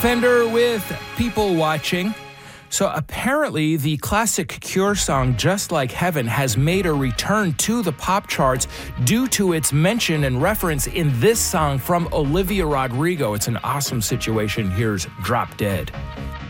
Fender with People Watching. So apparently the classic Cure song Just Like Heaven has made a return to the pop charts due to its mention and reference in this song from Olivia Rodrigo. It's an awesome situation. Here's Drop Dead.